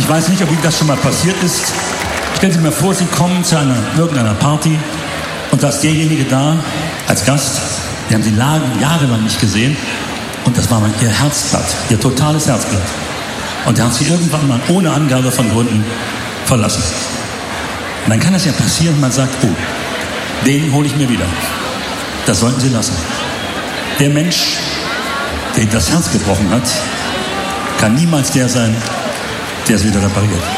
weiß nicht, ob Ihnen das schon mal passiert ist. Stellen Sie mir vor, Sie kommen zu irgendeiner Party und da ist derjenige da als Gast, den haben Sie jahrelang nicht gesehen und das war mal Ihr Herzblatt, Ihr totales Herzblatt. Und der hat Sie irgendwann mal ohne Angabe von Gründen verlassen. Und dann kann es ja passieren, man sagt, oh, den hole ich mir wieder. Das sollten Sie lassen. Der Mensch, der das Herz gebrochen hat, kann niemals der sein, der es wieder repariert.